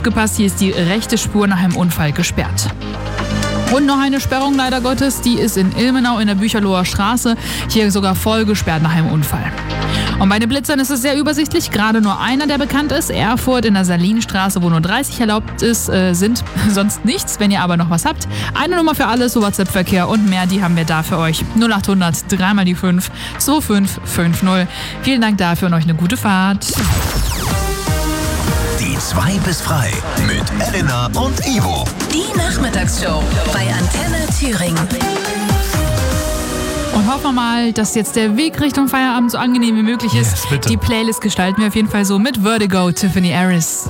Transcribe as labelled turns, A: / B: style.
A: aufgepasst, hier ist die rechte Spur nach einem Unfall gesperrt. Und noch eine Sperrung leider Gottes, die ist in Ilmenau in der Bücherloher Straße, hier sogar voll gesperrt nach einem Unfall. Und bei den Blitzern ist es sehr übersichtlich, gerade nur einer, der bekannt ist, Erfurt in der Salinstraße, wo nur 30 erlaubt ist, sind sonst nichts. Wenn ihr aber noch was habt, eine Nummer für alles, so WhatsApp-Verkehr und mehr, die haben wir da für euch. 0800 3 mal die 5 2550. Vielen Dank dafür und euch eine gute Fahrt.
B: Die 2 bis frei mit Elena und Ivo.
C: Die Nachmittagsshow bei Antenne Thüringen.
A: Und hoffen wir mal, dass jetzt der Weg Richtung Feierabend so angenehm wie möglich ist.
D: Yes, bitte.
A: Die Playlist gestalten wir auf jeden Fall so mit Vertigo, Tiffany Harris.